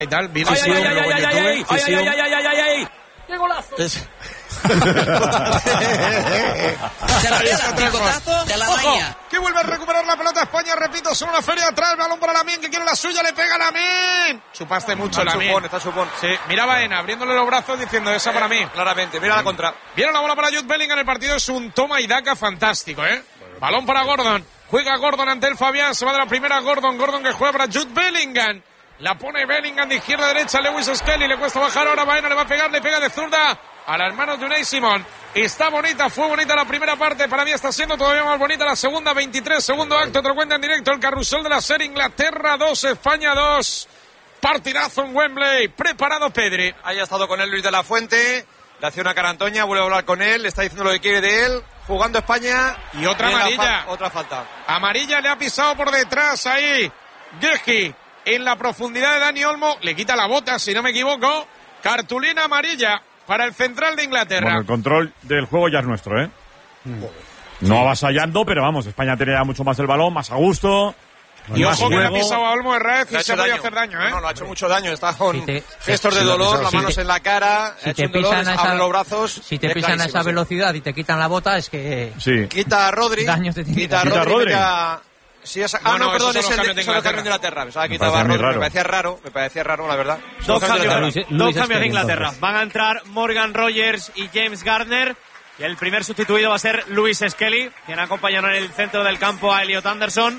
y tal. ¡Ay! ¡Qué golazo! Se la queda, picotazo de la maña. Que vuelve a recuperar la pelota España, repito, son una feria atrás, balón para Lamine, que quiere la suya, le pega Lamine. Chupaste mucho, Lamine. Está supón. Sí, mira Baena, abriéndole los brazos diciendo esa para mí. Claramente, mira la contra. Viene la bola para Jude Bellingham, el partido es un toma y daca fantástico, Balón para Gordon, juega Gordon ante el Fabián, se va de la primera Gordon que juega para Jude Bellingham. La pone Bellingham de izquierda a derecha, Lewis Skelly, le cuesta bajar ahora, Baena le va a pegar, le pega de zurda a las manos de Unai Simón. Está bonita, fue bonita la primera parte, para mí está siendo todavía más bonita la segunda, 23, segundo acto, te lo cuenta en directo el carrusel de la serie, Inglaterra 2, España 2, partidazo en Wembley, preparado Pedri. Ahí ha estado con él Luis de la Fuente, le hace una cara a Antoña, vuelve a hablar con él, le está diciendo lo que quiere de él, jugando España. Y otra amarilla. Otra falta. Amarilla, le ha pisado por detrás ahí Geji, en la profundidad de Dani Olmo, le quita la bota, si no me equivoco, cartulina amarilla para el central de Inglaterra. Bueno, el control del juego ya es nuestro, No avasallando, pero vamos, España tenía mucho más el balón, más a gusto. Y ojo que le ha pisado a Olmo Herrez y se puede hacer daño, No, lo ha hecho mucho daño, está con gestos de dolor, las manos en la cara, si te pisan abre los brazos. Si te pisan a esa velocidad y te quitan la bota, es que... Sí. Quita a Rodri. Quita a Rodri. Sí, perdón, es el cambio de Inglaterra. Me parecía raro, la verdad. Dos cambios de Inglaterra. Van a entrar Morgan Rogers y James Garner. Y el primer sustituido va a ser Lewis Skelly, quien acompañará en el centro del campo a Elliot Anderson.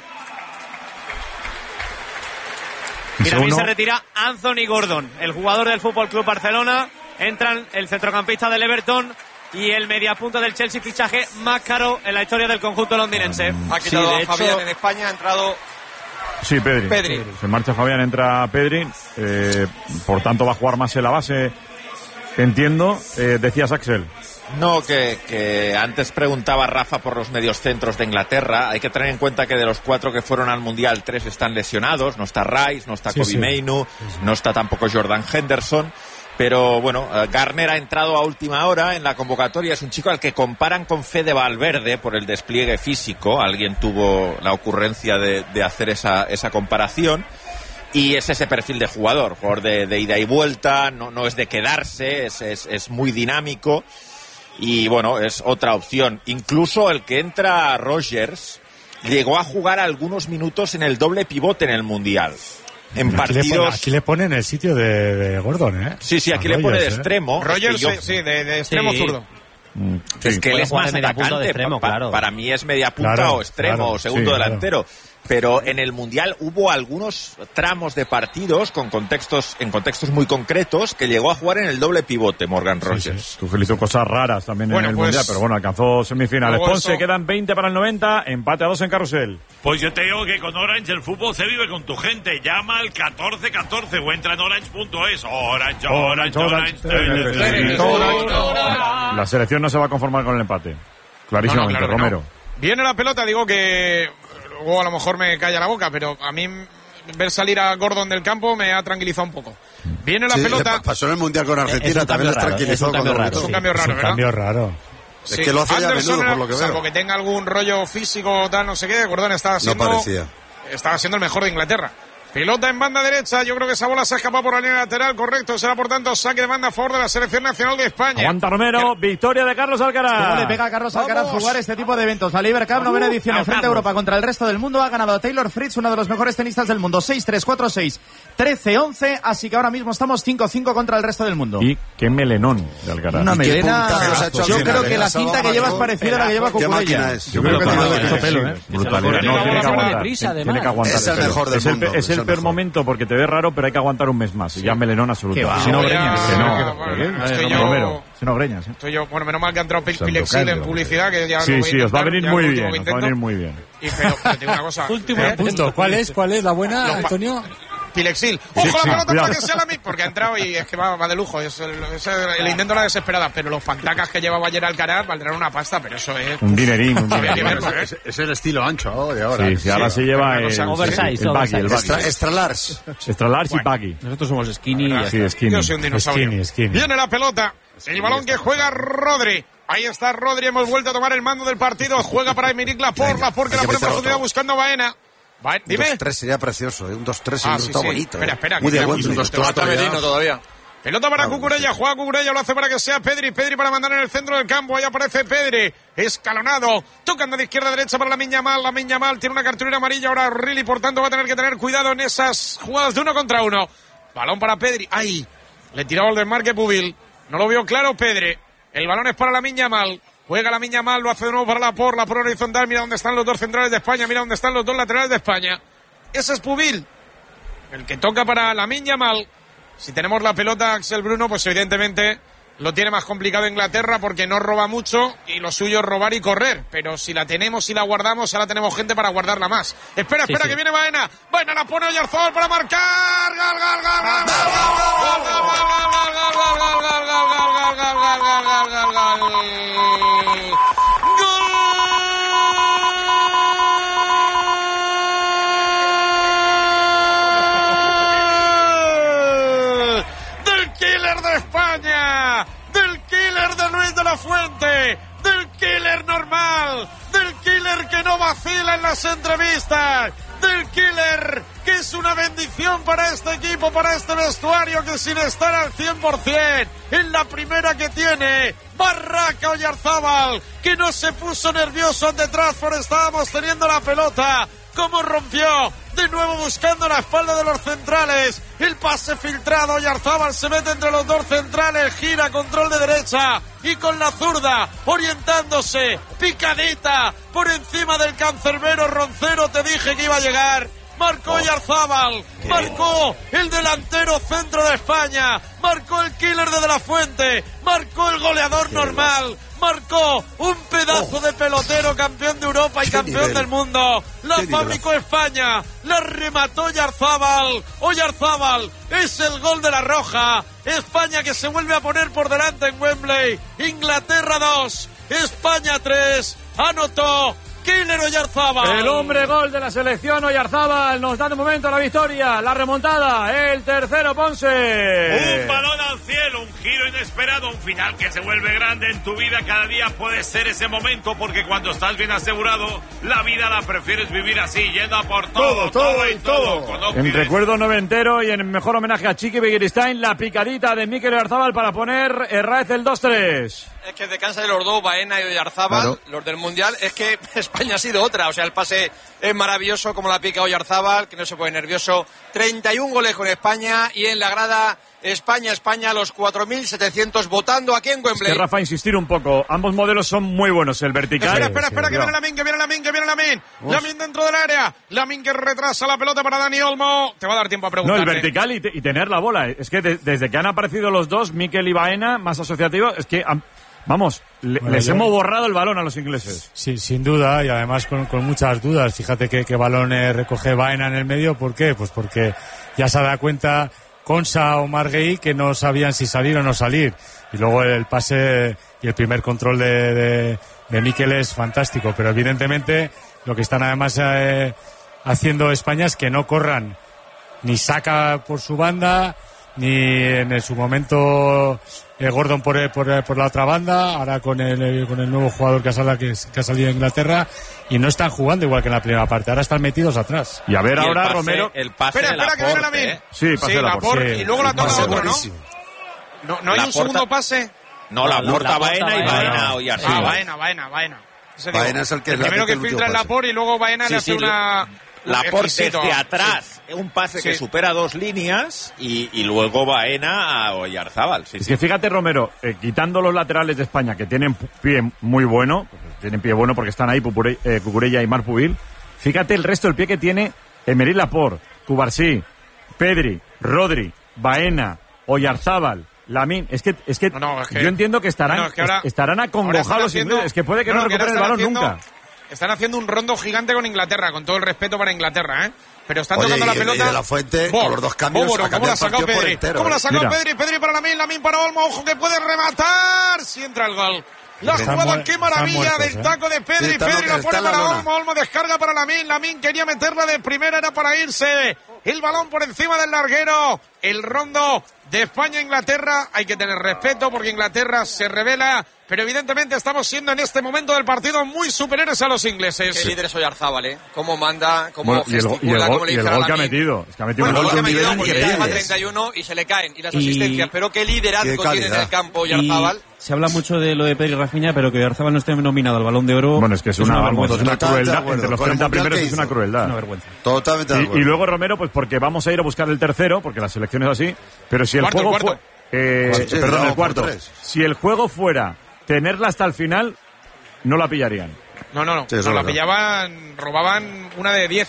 Y también se retira Anthony Gordon, el jugador del Fútbol Club Barcelona. Entran el centrocampista del Everton y el mediapunta del Chelsea, fichaje más caro en la historia del conjunto londinense. Ha quitado a Fabián en España, ha entrado... Sí, Pedri. Se marcha Fabián, entra Pedri. Por tanto va a jugar más en la base. Entiendo. Decías, Axel. No, que antes preguntaba Rafa por los mediocentros de Inglaterra. Hay que tener en cuenta que de los 4 que fueron al Mundial, 3 están lesionados. No está Rice, no está Kobbie Mainoo, no está tampoco Jordan Henderson. Pero bueno, Garner ha entrado a última hora en la convocatoria. Es un chico al que comparan con Fede Valverde por el despliegue físico. Alguien tuvo la ocurrencia de hacer esa comparación. Y es ese perfil de jugador de ida y vuelta, no es de quedarse, es muy dinámico. Y bueno, es otra opción. Incluso el que entra Rogers llegó a jugar algunos minutos en el doble pivote en el Mundial. En partidos... Aquí le ponen el sitio de Gordon, Sí, aquí le pone de extremo. Rogers, de extremo zurdo. Es que él es más atacante. Extremo, claro. Para mí es media punta o extremo o segundo delantero. Pero en el Mundial hubo algunos tramos de partidos en contextos muy concretos que llegó a jugar en el doble pivote Morgan Rogers. Tú hizo cosas raras también en el Mundial, pero bueno, alcanzó semifinales. Ponce, quedan 20 para el 90, empate a 2 en Carrusel. Pues yo te digo que con Orange el fútbol se vive con tu gente. Llama al 1414 o entra en orange.es. Orange. La selección no se va a conformar con el empate. Clarísimamente, claro, Romero. Viene la pelota, digo que... Luego a lo mejor me calla la boca, pero a mí ver salir a Gordon del campo me ha tranquilizado un poco. Viene la pelota. Pasó en el Mundial con Argentina, también les tranquilizó. Es un cambio raro, ¿verdad? Cambio raro. Es que lo hace ya a menudo, por lo que veo. Salvo que tenga algún rollo físico o tal, no sé qué, Gordon estaba siendo el mejor de Inglaterra. Pelota en banda derecha, yo creo que esa bola se ha escapado por la línea lateral, correcto, será por tanto saque de banda a favor de la Selección Nacional de España. Aguanta Romero, victoria de Carlos Alcaraz. ¿Cómo le pega a Carlos Alcaraz jugar este tipo de eventos? La Liber Cup, novena edición en frente a Europa contra el resto del mundo, ha ganado a Taylor Fritz, uno de los mejores tenistas del mundo, 6-3, 4-6, 13-11, así que ahora mismo estamos 5-5 contra el resto del mundo. Y qué melenón de Alcaraz. Una melena, yo creo que la cinta que lleva es parecida a la que lleva Cucurella. Yo creo que tiene mucho pelo, brutalidad. Tiene que aguantar. Es el mejor del mundo. Es el peor momento porque te ves raro, pero hay que aguantar un mes más. Y ya melenón absoluto. Si no greñas. Romero, si no greñas. Bueno, menos mal que ha entrado Pilexil en publicidad. Que ya sí, os va a venir muy bien. Os va a venir muy bien. Pero te digo una cosa. Último punto. ¿Cuál es la buena, Antonio? Pilexil. ¡Ojo la pelota para que sea la misma! Porque ha entrado y es que va de lujo. Es el intento de la desesperada. Pero los pantacas que llevaba ayer Alcaraz valdrán una pasta, pero eso es... Un dinerín. Es el estilo ancho de ahora. Sí, ahora se lleva el baggy. Extra large. Extra large y baggy. Nosotros somos skinny. Sí, skinny. Yo soy un dinosaurio. Skinny. Viene la pelota. El balón que juega Rodri. Ahí está Rodri. Hemos vuelto a tomar el mando del partido. Juega para Emerick Laporte. Laporte que la pone en profundidad buscando a Baena. Dime. Un 2-3 sería precioso, un 2-3 está bonito. Espera, muy de Un 2-4 Merino todavía. Pelota para Cucurella, juega Cucurella, lo hace para que sea Pedri para mandar en el centro del campo, ahí aparece Pedri, escalonado, tocando de izquierda a derecha para Lamine Yamal tiene una cartulina amarilla, ahora Riley, por tanto va a tener que tener cuidado en esas jugadas de 1 contra 1, balón para Pedri, ¡ay! Le tiraba el desmarque Pubil, no lo vio claro Pedri, el balón es para Lamine Yamal, juega Lamine Yamal, lo hace de nuevo para Laporte horizontal, mira dónde están los dos centrales de España, mira dónde están los dos laterales de España, ese es Pubil, el que toca para Lamine Yamal. Si tenemos la pelota, Axel Bruno, pues evidentemente lo tiene más complicado Inglaterra porque no roba mucho y lo suyo es robar y correr. Pero si la tenemos y la guardamos, ahora tenemos gente para guardarla más. Espera, que viene Baena. Baena la pone Oyarzabal para marcar. Del killer de Luis de la Fuente, del killer normal, del killer que no vacila en las entrevistas, del killer que es una bendición para este equipo, para este vestuario, que sin estar al 100%, en la primera que tiene, Barraca Oyarzabal, que no se puso nervioso ante Trafford, estábamos teniendo la pelota, cómo rompió, de nuevo buscando la espalda de los centrales, el pase filtrado, Oyarzabal se mete entre los dos centrales, gira, control de derecha, y con la zurda, orientándose, picadita, por encima del cancerbero Roncero, te dije que iba a llegar, marcó Oyarzabal, marcó el delantero centro de España, marcó el killer de la Fuente, marcó el goleador normal, marcó un pedazo de pelotero, campeón de Europa y campeón del mundo. La fabricó España, la remató Oyarzabal. Oyarzabal es el gol de la Roja. España que se vuelve a poner por delante en Wembley. Inglaterra 2, España 3. Anotó Killer Oyarzabal. El hombre gol de la selección Oyarzabal nos da de momento la victoria, la remontada, el tercero Ponce. Un balón al cielo, un giro inesperado, un final que se vuelve grande en tu vida. Cada día puede ser ese momento porque cuando estás bien asegurado, la vida la prefieres vivir así, yendo a por todo y todo. En recuerdo noventero y en mejor homenaje a Chiqui Begiristain, la picadita de Mikel Oyarzabal para poner Herráez el 2-3. Es que de cansa de los dos, Baena y Oyarzabal, los del Mundial, es que España ha sido otra. O sea, el pase es maravilloso, como la pica Oyarzabal, que no se pone nervioso. 31 goles con España y en la grada España, los 4.700 votando aquí en Wembley. Es que, Rafa, insistir un poco, ambos modelos son muy buenos, el vertical. Espera, que viene Lamine. Lamine dentro del área. Lamine que retrasa la pelota para Dani Olmo. Te va a dar tiempo a preguntar. No, el vertical y tener la bola. Es que desde que han aparecido los dos, Mikel y Baena, más asociativos, es que... Vamos, les hemos borrado el balón a los ingleses. Sí, sin duda, y además con muchas dudas. Fíjate qué balón recoge Baena en el medio. ¿Por qué? Pues porque ya se da cuenta Konsa o Marguerite que no sabían si salir o no salir. Y luego el pase y el primer control de Mikel es fantástico. Pero evidentemente lo que están además haciendo España es que no corran ni Saka por su banda, ni en su momento Gordon por la otra banda, ahora con el nuevo jugador que ha salido de Inglaterra, y no están jugando igual que en la primera parte, ahora están metidos atrás. Y a ver ahora Romero, el pase de espera que viene Lamine. Sí, pase de Laporte. Y luego la toca otro, ¿no? ¿No hay un segundo pase? No, Laporte a Baena y Baena Oyarzabal. Baena. Baena es el que primero que filtra el Laporte y luego Baena le hace una... Laporte desde atrás, un pase que supera 2 líneas y luego Baena a Oyarzabal. Es que fíjate, Romero, quitando los laterales de España, que tienen pie muy bueno, tienen pie bueno porque están ahí Cucurella y Marc Pubil, fíjate el resto del pie que tiene Aymeric Laporte, Cubarsí, Pedri, Rodri, Baena, Oyarzabal, Lamine. Es que yo entiendo que estarán acongojados, es que puede que no recuperen el balón nunca. Están haciendo un rondo gigante con Inglaterra, con todo el respeto para Inglaterra, ¿eh? Pero están tocando la pelota. Y de la Fuente, con los dos cambios, ¿cómo la ha sacado Pedri? ¿Cómo la ha sacado Pedri? Pedri para Lamine para Olmo, ojo que puede rematar. Si entra el gol. La jugada, qué maravilla del taco de Pedri. Pedri la pone para Olmo, Olmo descarga para Lamine. Lamine quería meterla de primera, era para irse el balón por encima del larguero, el rondo de España-Inglaterra. Hay que tener respeto porque Inglaterra se revela, pero evidentemente estamos siendo en este momento del partido muy superiores a los ingleses. Qué líder es Oyarzabal, ¿eh? Cómo manda, cómo gesticula, cómo le dice a la que ha metido. Es que ha metido un gol de un nivel increíble. 31 y se le caen. Y las asistencias, pero qué liderazgo tiene en el campo Oyarzabal. Se habla mucho de lo de Pedri y Rafinha, pero que Oyarzabal no esté nominado al Balón de Oro. Bueno, es que es una vergüenza, es una crueldad. Entre los 30 primeros es una crueldad. Una vergüenza. Totalmente de acuerdo. Y luego Romero, pues porque vamos a ir a buscar el tercero, porque la selección es así. Pero si el juego fue... perdón, el cuarto. Si el juego fuera tenerla hasta el final, no la pillarían. No, la pillaban, robaban una de 10.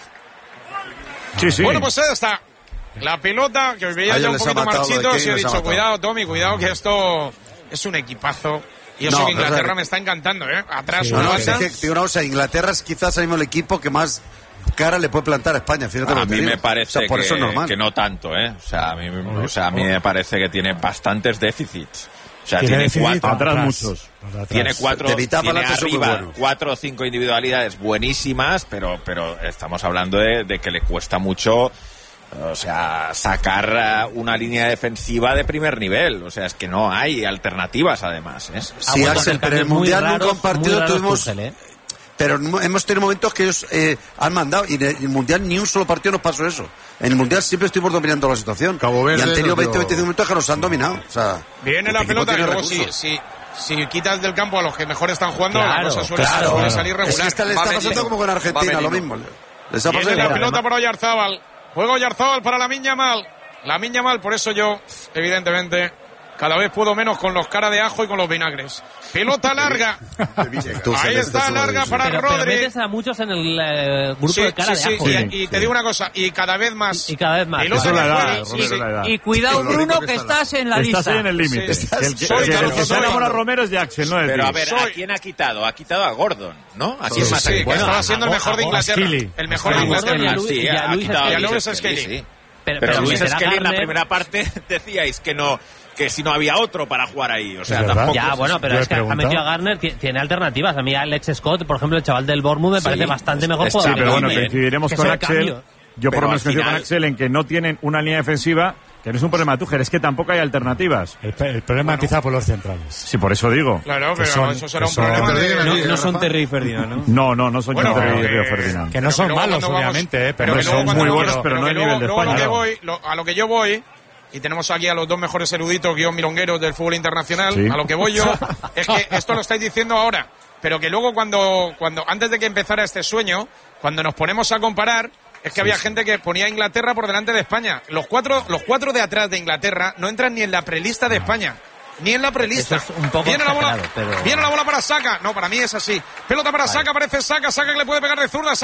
Sí. Bueno, pues ahí está. La pelota, que os veía ya un poquito marchitos, y he dicho, cuidado, Tommy, cuidado, que esto es un equipazo. Y eso que Inglaterra me está encantando, ¿eh? Atrás, es que una cosa, Inglaterra es quizás el mismo equipo que más cara le puede plantar a España. Fíjate a mí me parece por eso es normal. Que no tanto, ¿eh? A mí me parece que tiene bastantes déficits. O sea, tiene 4 atrás muchos. Tiene 4, tiene arriba 4 o 5 individualidades buenísimas, pero estamos hablando de que le cuesta mucho, o sea, sacar una línea defensiva de primer nivel. O sea, es que no hay alternativas, además. Sí, Axel, pero en el Mundial nunca un partido tuvimos... Pero hemos tenido momentos que ellos han mandado, y en el Mundial ni un solo partido nos pasó eso. En el Mundial siempre estuvimos dominando la situación. Cabo Verde, y han tenido 20-25 minutos que nos han dominado. O sea, viene la pelota y luego si quitas del campo a los que mejor están jugando, la cosa suele salir regular. Es que le está pasando como con Argentina, lo mismo. Viene la pelota para Oyarzabal. Juega Oyarzabal para Lamine Yamal. Lamine Yamal, por eso yo, evidentemente, cada vez puedo menos con los cara de ajo y con los vinagres. Pelota larga. Ahí está, larga para Rodri. Pero metes a muchos en el grupo de cara de ajo. Y te digo una cosa, y cada vez más. Y cada vez más. Y cuidado, Bruno, que estás en la lista. Estás ahí en el límite. El que se enamora Romero es de Axel, no es Pero a ver, ¿a quién ha quitado? Ha quitado a Gordon, ¿no? Así es más. Estaba siendo el mejor de Inglaterra. El mejor de Inglaterra. Sí, ha quitado a Luis Skelly. Pero Luis Skelly en la primera parte decíais que si no había otro para jugar ahí, o sea, tampoco. Ya, bueno, pero es que ha metido a Garner, tiene alternativas. A mí Alex Scott, por ejemplo, el chaval del Bournemouth, me parece bastante mejor jugador. Sí, pero bueno, coincidiremos con Axel. Yo por lo menos coincido con Axel en que no tienen una línea defensiva, que no es un problema de Tuchel, es que tampoco hay alternativas. El problema empieza por los centrales. Sí, por eso digo. Claro, pero eso será un problema No son Terry y Ferdinand, ¿no? No son Terry y Ferdinand. Que no son malos, obviamente, pero son muy buenos, pero no a nivel de España. A lo que yo voy... Y tenemos aquí a los dos mejores eruditos milongueros del fútbol internacional. Sí. A lo que voy yo es que esto lo estáis diciendo ahora, pero que luego cuando antes de que empezara este sueño, cuando nos ponemos a comparar, es que había gente que ponía a Inglaterra por delante de España. Los cuatro de atrás de Inglaterra no entran ni en la prelista de España. Ni en la prelista. Es un poco viene la bola para Saka. No, para mí es así. Pelota para Saka, aparece Saka que le puede pegar de zurda,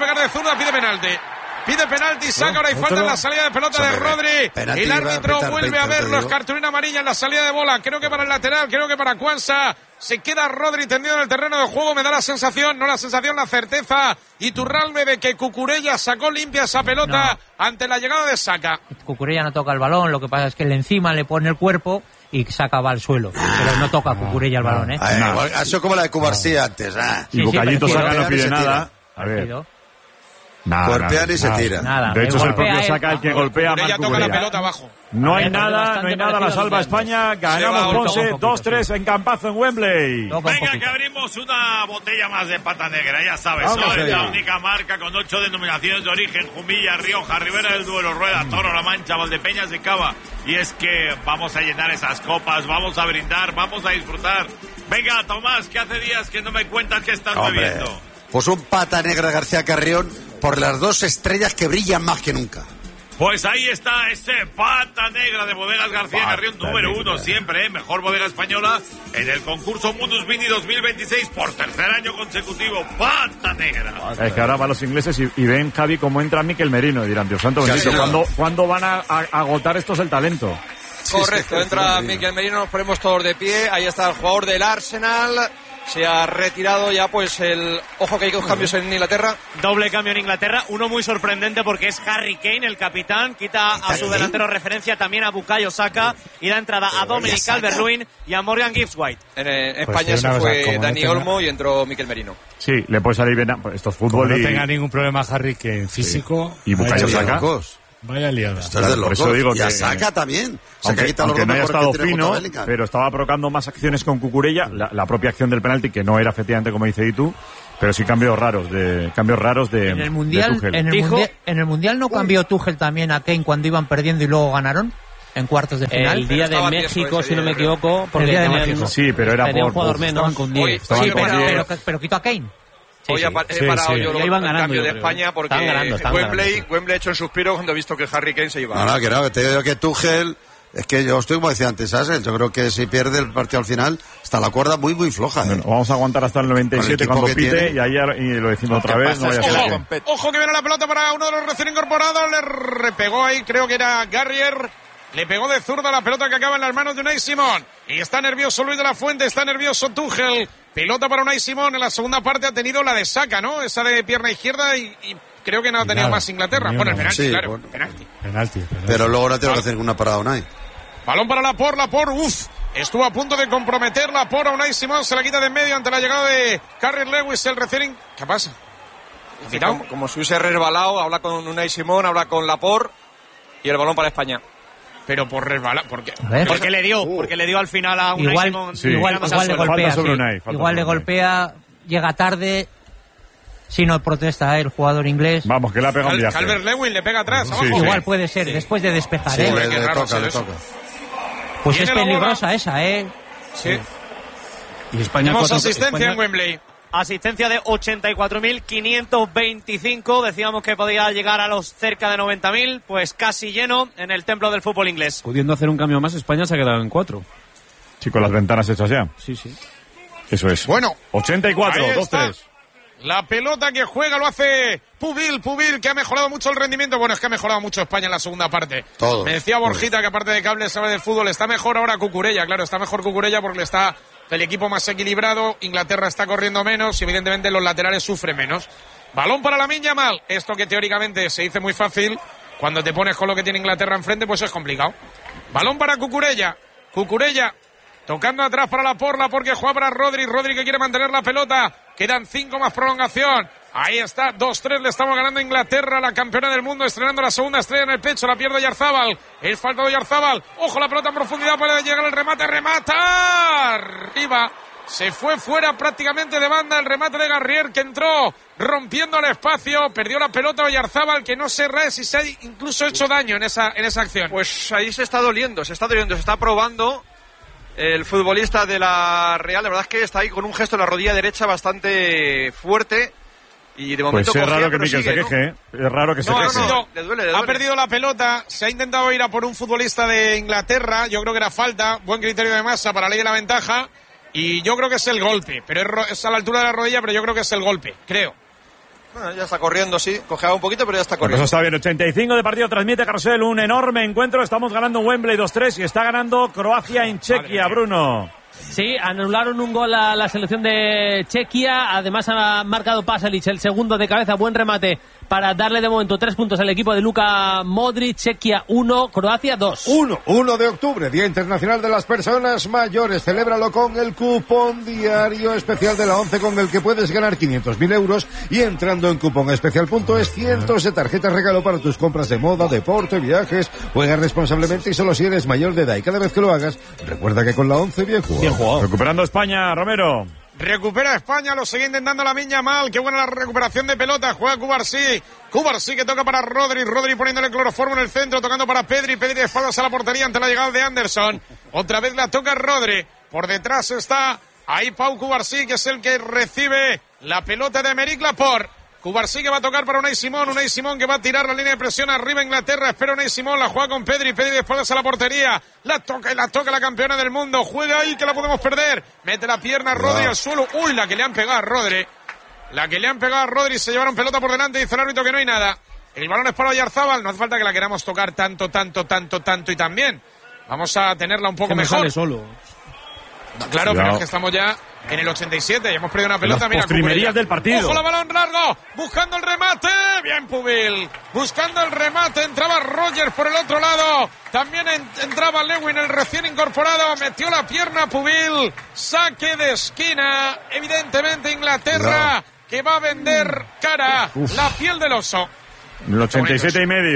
pide penalti, Saka, ahora hay falta en la salida de pelota de Rodri. El árbitro vuelve a verlo, cartulina amarilla en la salida de bola, creo que para el lateral, creo que para Quansah. Se queda Rodri tendido en el terreno de juego, me da la sensación, la certeza, Iturralde, de que Cucurella sacó limpia esa pelota ante la llegada de Saka. Cucurella no toca el balón, lo que pasa es que encima le pone el cuerpo y Saka va al suelo, pero no toca Cucurella el balón, ¿eh? Eso como la de Cubarsí antes, Y Bocallito Saka no pide nada. A ver. Golpear y se tira. De hecho, es el propio Saka el que golpea a Marc toca la pelota abajo. No hay nada, la salva España. Ganamos Ponce 2-3 en Campazo en Wembley. Venga, que abrimos una botella más de pata negra, ya sabes. Es la única marca con 8 denominaciones de origen: Jumilla, Rioja, Ribera del Duero, Rueda, Toro, La Mancha, Valdepeñas y Cava. Y es que vamos a llenar esas copas, vamos a brindar, vamos a disfrutar. Venga, Tomás, que hace días que no me cuentas qué estás bebiendo. Pues un pata negra de García Carrión por las 2 estrellas que brillan más que nunca. Pues ahí está ese pata negra de Bodegas García Carrión, número 1 siempre, mejor bodega española en el concurso Mundus Vini 2026 por tercer año consecutivo. Pata negra. Es que ahora van los ingleses y ven, Javi, cómo entra Mikel Merino y dirán, Dios santo bendito, ¿cuándo van a agotar estos el talento? Correcto, entra Mikel Merino, nos ponemos todos de pie, ahí está el jugador del Arsenal. Se ha retirado ya pues el... Ojo que hay 2 cambios en Inglaterra. Doble cambio en Inglaterra, uno muy sorprendente porque es Harry Kane, el capitán. Quita a su delantero referencia también a Bukayo Saka y da entrada a Dominic Calvert-Lewin y a Morgan Gibbs-White. En España se fue Dani Olmo y entró Mikel Merino. Sí, le puede salir bien. Esto es fútbol no tenga ningún problema Harry Kane físico. Y Bukayo Saka. Vaya liada. Esto es de Por eso digo y que a Saka también. Aunque no haya estado fino, pero estaba provocando más acciones con Cucurella, la propia acción del penalti, que no era efectivamente como dice Itu, pero sí cambios raros de en el mundial, Tuchel. En el mundial no cambió Tuchel también a Kane cuando iban perdiendo y luego ganaron en cuartos de final. El día de México, si no me equivoco, porque el día de México. Sí, pero era tenía por un jugador menos con 10. Pero quitó a Kane. Hoy he parado yo el cambio de España porque Wembley ha hecho un suspiro cuando he visto que Harry Kane se iba. No, que te digo que Tuchel, es que yo estoy como decía antes, Asel, yo creo que si pierde el partido al final, está la cuerda muy, muy floja. Bueno, vamos a aguantar hasta el 97 cuando pite y ahí lo decimos otra vez. No vaya a ser Ojo que viene la pelota para uno de los recién incorporados, le repegó ahí, creo que era Garrier. Le pegó de zurda la pelota que acaba en las manos de Unai Simón. Y está nervioso Luis de la Fuente, está nervioso Tuchel. Pelota para Unai Simón. En la segunda parte ha tenido la de Saka, ¿no? Esa de pierna izquierda y creo que no ha tenido más Inglaterra. Bueno, el penalti, claro. Bueno, penalti. Pero luego no tengo que hacer una parada Unai. Balón para Laporte, uff. Estuvo a punto de comprometer Laporte a Unai Simón. Se la quita de en medio ante la llegada de Carrier Lewis, el recién. ¿Qué pasa? Como si hubiese resbalado, habla con Unai Simón, habla con Laporte y el balón para España. Pero por resbalar, ¿por qué? Porque le dio al final a Unai Simón. Igual le golpea, igual le golpea, llega tarde, si no protesta el jugador inglés. Vamos, que le ha pegado un viaje. Calvert Lewin le pega atrás, abajo. Igual puede ser, después de despejar, Sí, le toca. Pues es peligrosa esa, Sí. Y España tenemos asistencia en Wembley. Asistencia de 84.525. Decíamos que podía llegar a los cerca de 90.000. Pues casi lleno en el templo del fútbol inglés. Pudiendo hacer un cambio más, España se ha quedado en 4. Sí, con las ventanas hechas ya. Sí. Eso es. Bueno. 84, 2-3. La pelota que juega lo hace Pubil, que ha mejorado mucho el rendimiento. Bueno, es que ha mejorado mucho España en la segunda parte. Todo. Me decía Borjita que aparte de Cable sabe de fútbol. Está mejor ahora Cucurella, claro. Está mejor Cucurella porque está el equipo más equilibrado. Inglaterra está corriendo menos y evidentemente los laterales sufren menos. Balón para Lamine Yamal. Esto que teóricamente se dice muy fácil, cuando te pones con lo que tiene Inglaterra enfrente, pues es complicado. Balón para Cucurella. Tocando atrás para Laporte que juega para Rodri que quiere mantener la pelota. Quedan 5 más prolongación. Ahí está, 2-3, le estamos ganando a Inglaterra, la campeona del mundo, estrenando la segunda estrella en el pecho, la pierde Oyarzábal. Es falta de Oyarzábal. Ojo, la pelota en profundidad para llegar al remate. ¡Remata! Arriba. Se fue fuera prácticamente de banda el remate de Garrier, que entró rompiendo el espacio. Perdió la pelota Oyarzábal, que no se si se ha incluso hecho daño en esa acción. Pues ahí se está doliendo, se está probando. El futbolista de la Real, la verdad es que está ahí con un gesto en la rodilla derecha bastante fuerte. Y de momento pues es raro que Mikel se queje, Es raro que se queje. Le duele. Ha perdido la pelota, se ha intentado ir a por un futbolista de Inglaterra. Yo creo que era falta, buen criterio de Massa para ley de la ventaja. Y yo creo que es el golpe, pero es a la altura de la rodilla, pero yo creo que es el golpe, creo. Bueno, ya está corriendo, sí, cojeaba un poquito, pero ya está corriendo. Pues eso está bien, 85 de partido, transmite Carrusel, un enorme encuentro, estamos ganando Wembley 2-3 y está ganando Croacia en Chequia, Bruno. Sí, anularon un gol a la selección de Chequia, además ha marcado Pasalic el segundo de cabeza, buen remate para darle de momento 3 puntos al equipo de Luka Modric. Chequia 1, Croacia 2. 1 de octubre, Día Internacional de las Personas Mayores. Celébralo con el cupón diario especial de la 11 con el que puedes ganar 500.000 euros y entrando en cuponespecial.es cientos de tarjetas regalo para tus compras de moda, deporte, viajes. Juega responsablemente y solo si eres mayor de edad. Y cada vez que lo hagas, recuerda que con la 11 bien jugado. Recuperando España, Romero. Recupera España, lo sigue intentando Lamine Yamal. Qué buena la recuperación de pelota. Juega Cubarsí que toca para Rodri poniéndole cloroformo en el centro, tocando para Pedri de espaldas a la portería ante la llegada de Anderson. Otra vez la toca Rodri. Por detrás está ahí Pau Cubarsí, que es el que recibe la pelota de Aymeric Laporte. Cubarsí que va a tocar para Unai Simón que va a tirar la línea de presión arriba Inglaterra, espera Unai Simón, la juega con Pedri de espaldas a la portería, la toca la campeona del mundo, juega ahí que la podemos perder, mete la pierna Rodri al suelo, la que le han pegado a Rodri, se llevaron pelota por delante, dice el árbitro que no hay nada, el balón es para Oyarzábal, no hace falta que la queramos tocar tanto y tan bien, vamos a tenerla un poco mejor. Sale solo. Claro, pero es que estamos ya en el 87 y hemos perdido una pelota. Las postrimerías del partido. ¡Ojo, la balón largo! Buscando el remate. Bien, Pubil. Buscando el remate. Entraba Rogers por el otro lado. También entraba Lewin, el recién incorporado. Metió la pierna Pubil. Saque de esquina. Evidentemente Inglaterra que va a vender cara. La piel del oso. El 87 y medio.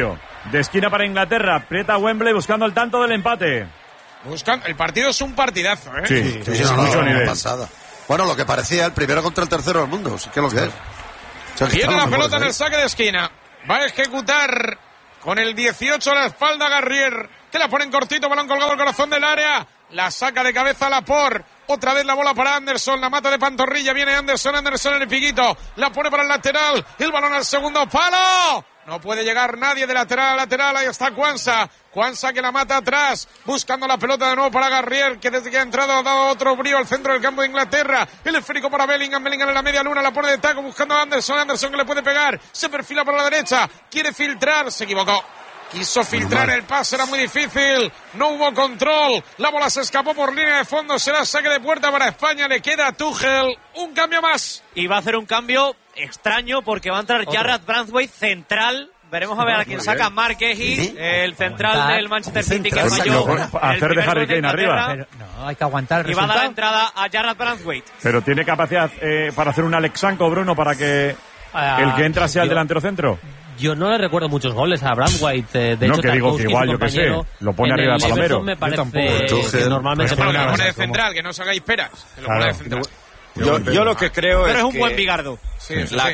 de esquina para Inglaterra. Aprieta Wembley buscando el tanto del empate. El partido es un partidazo, ¿eh? Sí, mucho nivel. Pasada. Bueno, lo que parecía el primero contra el tercero del mundo. ¿Qué es lo que es? O sea, viene la pelota en el saque de esquina. Va a ejecutar con el 18 a la espalda Garrier, que la pone en cortito, balón colgado al corazón del área. La saca de cabeza Laporte. Otra vez la bola para Anderson, la mata de pantorrilla, viene Anderson en el piquito, la pone para el lateral, el balón al segundo palo. No puede llegar nadie de lateral a lateral, ahí está Quansah que la mata atrás, buscando la pelota de nuevo para Garrier, que desde que ha entrado ha dado otro brío al centro del campo de Inglaterra. El esférico para Bellingham en la media luna, la pone de taco, buscando a Anderson que le puede pegar, se perfila por la derecha, quiere filtrar, se equivocó. Quiso filtrar el pase, era muy difícil, no hubo control, la bola se escapó por línea de fondo, será saque de puerta para España, le queda a Tuchel un cambio más. Y va a hacer un cambio extraño porque va a entrar Jarrad Branthwaite central. Veremos a ver a quién saca Marqueji, el central del Manchester City que falló. Hacer de Harry Kane arriba. Pero no, hay que aguantar el resultado. Y va a dar entrada a Jarrad Branthwaite. Pero tiene capacidad para hacer un Alexanko, Bruno, para que el que entra sea el delantero centro. Yo no le recuerdo muchos goles a Branthwaite. De hecho, que digo que igual, yo que sé, lo pone arriba de Palomero. Me parece que normalmente lo pone de central, que no os hagáis peras. Lo de central. Yo lo que creo pero es un que buen bigardo. La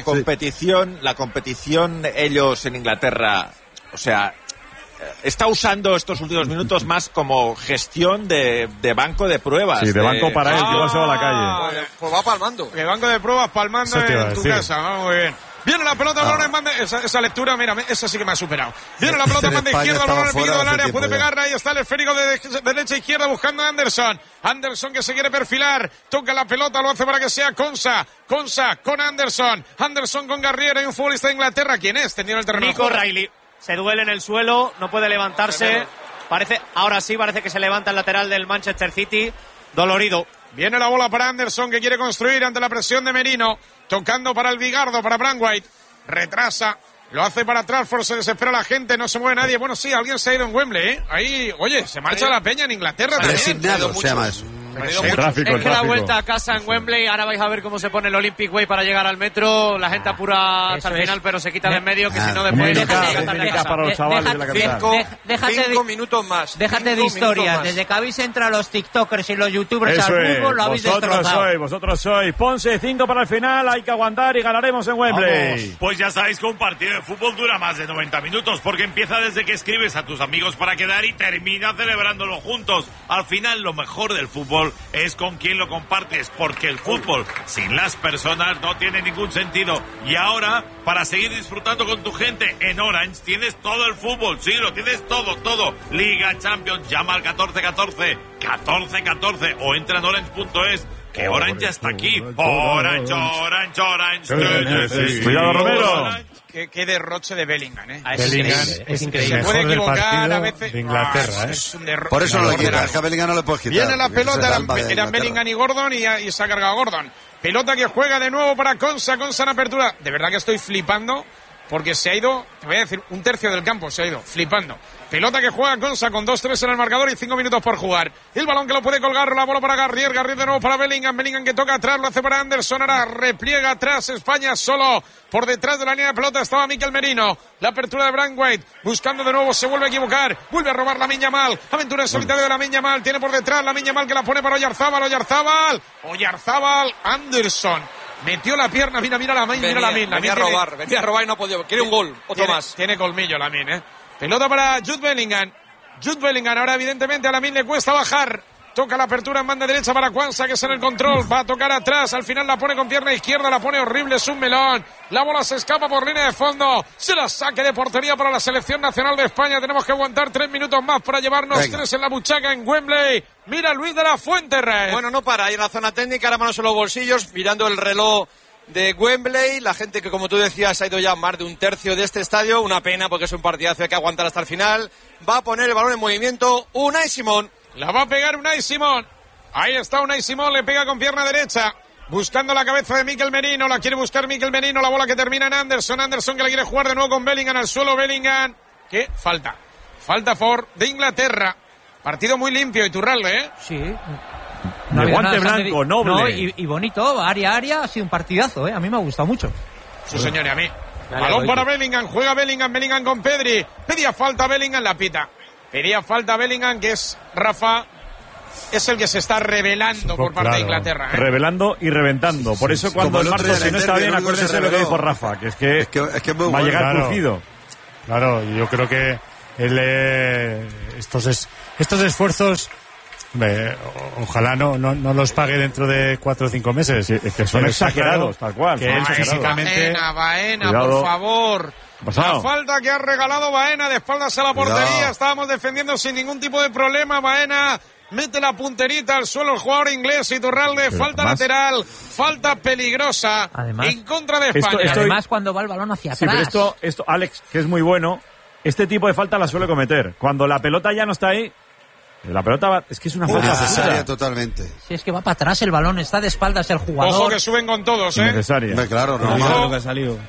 competición ellos en Inglaterra, o sea, está usando estos últimos minutos más como gestión de banco de pruebas. Sí, de banco para él, que igual se va a la calle. Pues va palmando. De banco de pruebas palmando en tu casa. Muy bien. Viene la pelota, balón en banda, esa lectura, mira, esa sí que me ha superado. Viene la pelota en banda izquierda, balón en el piquito del área, puede pegarla, ahí está el esférico de derecha a izquierda buscando a Anderson. Anderson que se quiere perfilar, toca la pelota, lo hace para que sea Quansah con Anderson con Garrier, hay un futbolista de Inglaterra, ¿quién es? Tenía el terreno. Nico Riley, se duele en el suelo, no puede levantarse, ahora sí parece que se levanta el lateral del Manchester City, dolorido. Viene la bola para Anderson que quiere construir ante la presión de Merino. Tocando para el bigardo, para Branthwaite. Retrasa. Lo hace para Trafford. Se desespera la gente. No se mueve nadie. Bueno, sí, alguien se ha ido en Wembley, ¿eh? Ahí, oye, se marcha la peña en Inglaterra también. Resignado se llama eso. Es que la vuelta a casa en Wembley, ahora vais a ver cómo se pone el Olympic Way para llegar al metro, la gente apura hasta el final, pero se quita de en medio, que si no después para los chavales de la 5 minutos más. Déjate de historias, desde que habéis entrado los tiktokers y los youtubers al fútbol, lo habéis destrozado. Vosotros sois. Ponce, 5 para el final, hay que aguantar y ganaremos en Wembley. Vamos. Pues ya sabéis que un partido de fútbol dura más de 90 minutos, porque empieza desde que escribes a tus amigos para quedar y termina celebrándolo juntos. Al final, lo mejor del fútbol es con quien lo compartes, porque el fútbol sin las personas no tiene ningún sentido. Y ahora, para seguir disfrutando con tu gente, en Orange tienes todo el fútbol, sí, lo tienes todo. Liga, Champions, llama al 1414 o entra en orange.es, que Orange ya está aquí. Orange. Cuidado, Romero. Qué derroche de Bellingham, ¿eh? Es increíble. Se puede equivocar a veces. De Inglaterra, es un derroche. Por eso no le quita. A Bellingham no le puedes quitar. Viene la pelota, eran Bellingham y Gordon y se ha cargado Gordon. Pelota que juega de nuevo para Quansah en apertura. De verdad que estoy flipando porque se ha ido, te voy a decir, un tercio del campo se ha ido, flipando. Pelota que juega Quansah con 2-3 en el marcador y 5 minutos por jugar. El balón que lo puede colgar, la bola para Garrier de nuevo para Bellingham que toca atrás, lo hace para Anderson, ahora repliega atrás España solo. Por detrás de la línea de pelota estaba Mikel Merino. La apertura de Branthwaite, buscando de nuevo, se vuelve a equivocar, vuelve a robar Lamine Yamal. Aventura en solitario de Lamine Yamal, tiene por detrás Lamine Yamal que la pone para Oyarzábal, Anderson. Metió la pierna, mira Lamine. Venía a robar y no ha podido. Quiere un gol, otro más. Tiene colmillo Lamine, ¿eh? Pelota para Jude Bellingham. Ahora evidentemente a Lamine le cuesta bajar. Toca la apertura en banda derecha para Quansah, que es en el control. Va a tocar atrás. Al final la pone con pierna izquierda. La pone horrible. Es un melón. La bola se escapa por línea de fondo. Se la saque de portería para la selección nacional de España. Tenemos que aguantar 3 minutos más para llevarnos 3 en la buchaca en Wembley. Mira Luis de la Fuente, Rey. Bueno, no para. Ahí en la zona técnica, ahora manos en los bolsillos, mirando el reloj de Wembley. La gente que, como tú decías, ha ido ya más de un tercio de este estadio. Una pena porque es un partidazo, hay que aguantar hasta el final. Va a poner el balón en movimiento Unai Simón. La va a pegar Unai Simón. Ahí está Unai Simón, le pega con pierna derecha. Buscando la cabeza de Mikel Merino. La quiere buscar Mikel Merino. La bola que termina en Anderson. Anderson que la quiere jugar de nuevo con Bellingham al suelo. Bellingham. ¿Qué? Falta a favor de Inglaterra. Partido muy limpio, Iturralde, ¿eh? Sí. No de guante blanco, noble. No, y bonito, área. Ha sido un partidazo, ¿eh? A mí me ha gustado mucho. Sí, señor, y a mí. Balón para Bellingham, juega Bellingham con Pedri. Pedía falta Bellingham, la pita. Pedía falta Bellingham, que es Rafa. Es el que se está revelando por parte de Inglaterra. Revelando y reventando. Por eso cuando el Marco, si no está bien, acuérdense lo que dijo Rafa, que es que va a llegar crujido. Claro, yo creo que estos esfuerzos, ojalá no los pague dentro de 4 o 5 meses. Sí, es que son exagerados, tal cual. Que él físicamente... Baena, por favor. La falta que ha regalado Baena de espaldas a la portería. Estábamos defendiendo sin ningún tipo de problema. Baena mete la punterita al suelo el jugador inglés Iturralde. Falta lateral, falta peligrosa en contra de España. Además, cuando va el balón hacia atrás. Pero esto, Alex, que es muy bueno, este tipo de falta la suele cometer. Cuando la pelota ya no está ahí, la pelota va, es que es una falta necesaria totalmente. Si es que va para atrás el balón, está de espaldas el jugador. Ojo que suben con todos, Necesaria. Claro, lo que ha salido.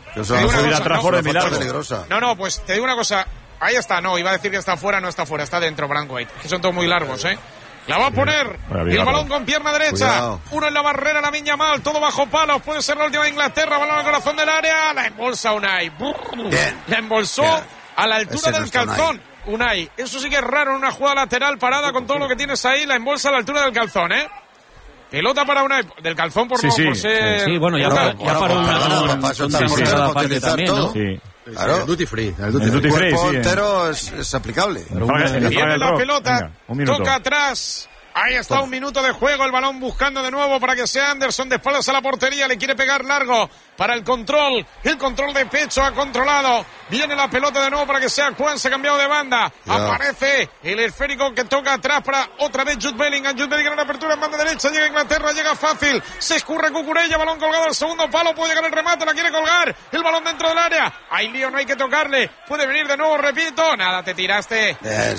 No, pues te digo una cosa. Ahí está, iba a decir que está fuera, no está fuera, está dentro Branthwaite. Que son todos muy largos, La va a poner el balón con pierna derecha. Cuidado. Uno en la barrera, Lamine Yamal, todo bajo palos. Puede ser la última de Inglaterra. Balón al corazón del área. La embolsa Unai. La embolsó a la altura del calzón. Unai. Eso sí que es raro en una jugada lateral parada con todo lo que tienes ahí. La embolsa a la altura del calzón, Pelota para Unai. Del calzón por ser... Sí, bueno, ya paró una parte también, ¿no? Sí. Claro. El duty free. El cuerpo entero es aplicable. Viene la pelota, toca atrás. Ahí está, un minuto de juego, el balón buscando de nuevo para que sea Anderson de espaldas a la portería, le quiere pegar largo para el control de pecho ha controlado, viene la pelota de nuevo para que sea Juan, se ha cambiado de banda, aparece el esférico que toca atrás para otra vez Jude Bellingham en la apertura en banda derecha, llega Inglaterra, llega fácil, se escurre Cucurella, balón colgado al segundo palo, puede llegar el remate, la quiere colgar, el balón dentro del área, hay lío, no hay que tocarle, puede venir de nuevo, repito, nada, te tiraste,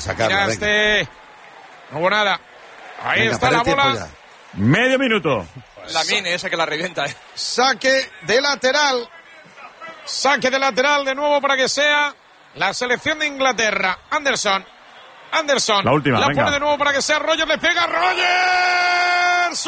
no hubo nada. Ahí está la bola. Medio minuto. Lamine, esa que la revienta. Saque de lateral de nuevo para que sea la selección de Inglaterra. Anderson. La última, venga. Pone de nuevo para que sea Rogers. Le pega Rogers.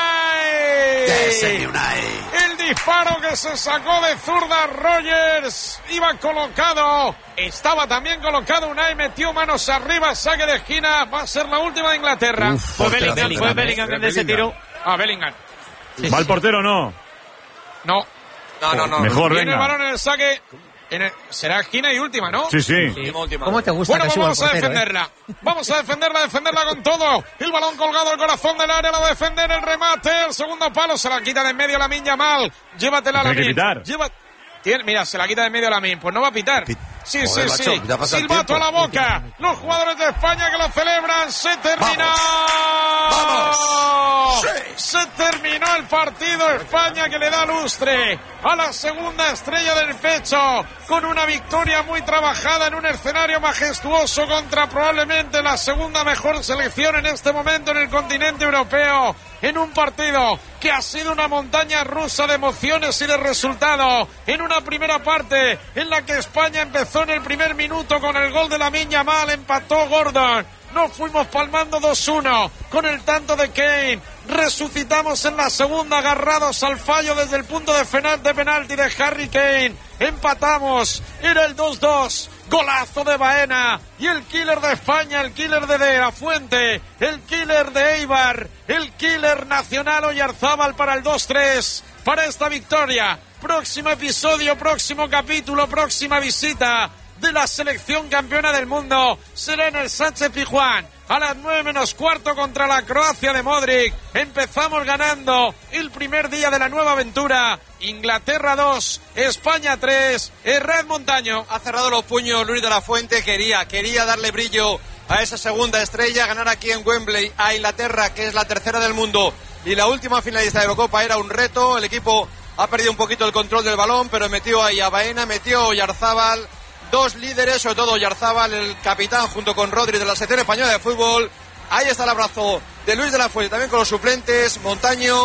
Unai. El disparo que se sacó de zurda Rogers. Iba colocado. Estaba también colocado Unai. Metió manos arriba. Saque de esquina. Va a ser la última de Inglaterra. Fue Bellingham en ese tiro. Bellingham. ¿Va el portero o no? No. Mejor, viene venga. el balón en el saque. Será esquina y última, ¿no? Sí. Última. ¿Cómo te gusta que vamos a defenderla. Vamos a defenderla con todo. El balón colgado al corazón del área, la va a defender, el remate, el segundo palo, se la quita de en medio Lamine Yamal. Llévatela, Lamine. Mira, se la quita de en medio Lamine. Pues no va a pitar. Sí. Silbato a la boca. Los jugadores de España que lo celebran. Se terminó. ¡Vamos! Se terminó el partido. España que le da lustre a la segunda estrella del pecho con una victoria muy trabajada en un escenario majestuoso contra probablemente la segunda mejor selección en este momento en el continente europeo, en un partido que ha sido una montaña rusa de emociones y de resultados, en una primera parte en la que España empezó en el primer minuto con el gol de Lamine Yamal, empató Gordon, nos fuimos palmando 2-1 con el tanto de Kane, resucitamos en la segunda agarrados al fallo desde el punto de penalti de Harry Kane, empatamos, era el 2-2, golazo de Baena y el killer de España, el killer de la Fuente, el killer de Eibar, el killer nacional Oyarzábal para el 2-3, para esta victoria. Próximo episodio, próximo capítulo, próxima visita de la selección campeona del mundo será en el Sánchez Pizjuán a las 9:15 contra la Croacia de Modric. Empezamos ganando el primer día de la nueva aventura. Inglaterra 2, España 3, Red Montaño. Ha cerrado los puños Luis de la Fuente, quería darle brillo a esa segunda estrella, ganar aquí en Wembley a Inglaterra, que es la tercera del mundo y la última finalista de Eurocopa, era un reto. El equipo ha perdido un poquito el control del balón, pero metió ahí a Baena, metió a Oyarzábal, dos líderes, sobre todo Oyarzábal, el capitán, junto con Rodri de la selección española de fútbol. Ahí está el abrazo de Luis de la Fuente, también con los suplentes, Montaño,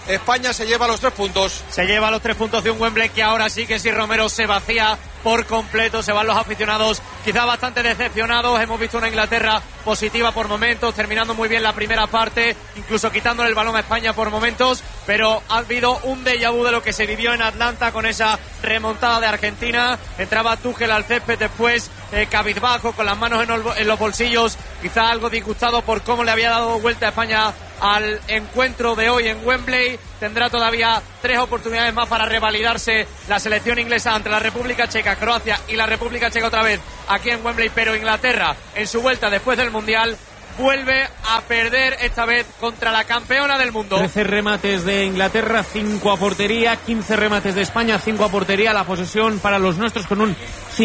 España se lleva los 3 puntos. Se lleva los 3 puntos de un Wembley que ahora sí que si Romero se vacía por completo, se van los aficionados quizá bastante decepcionados. Hemos visto una Inglaterra positiva por momentos, terminando muy bien la primera parte, incluso quitándole el balón a España por momentos, pero ha habido un déjà vu de lo que se vivió en Atlanta con esa remontada de Argentina. Entraba Tuchel al césped después, cabizbajo, con las manos en los bolsillos, quizá algo disgustado por cómo le había dado vuelta a España al encuentro de hoy en Wembley. Tendrá todavía 3 oportunidades más para revalidarse la selección inglesa ante la República Checa, Croacia y la República Checa otra vez aquí en Wembley, pero Inglaterra en su vuelta después del Mundial vuelve a perder, esta vez contra la campeona del mundo. 13 remates de Inglaterra, 5 a portería, 15 remates de España, 5 a portería. La posesión para los nuestros con un